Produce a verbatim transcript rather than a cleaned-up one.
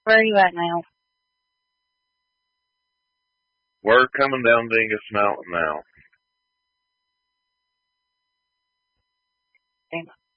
Where are you at now? We're coming down Dingus Mountain now. Okay.